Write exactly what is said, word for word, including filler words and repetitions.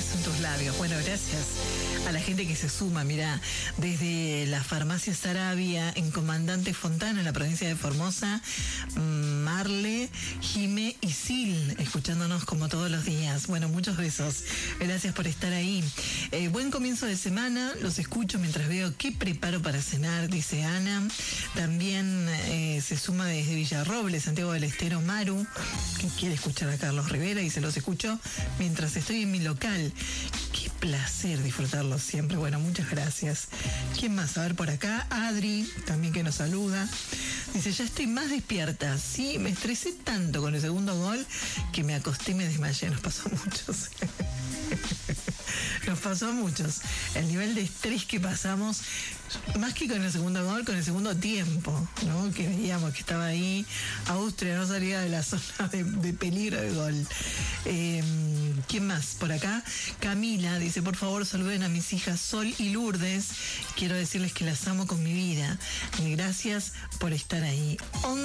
beso en tus labios. Bueno, gracias a la gente que se suma, mirá, desde la farmacia Sarabia en Comandante Fontana, en la provincia de Formosa, Marle, Jime y Sil, escuchándonos como todos los días. Bueno, muchos besos. Gracias por estar ahí. Eh, buen comienzo de semana. Los escucho mientras veo qué preparo para cenar, dice Ana. También eh, se suma desde Villarrobles, Santiago del Estero, Maru, que quiere escuchar a Carlos Rivera y se los escucho mientras estoy en mi local. Qué placer disfrutarlos siempre. Bueno, muchas gracias. ¿Quién más? A ver por acá. Adri, también que nos saluda. Dice, ya estoy más despierta. Sí, me estresé tanto con el segundo gol que me acosté y me desmayé. Nos pasó a muchos. Nos pasó a muchos. El nivel de estrés que pasamos, más que con el segundo gol, con el segundo tiempo, ¿no? Que veíamos que estaba ahí. Austria no salía de la zona de, de peligro de gol. Eh, ¿Quién más? Por acá. Camila dice, por favor, saluden a mis hijas Sol y Lourdes. Quiero decirles que las amo con mi vida. Y gracias por estar ahí.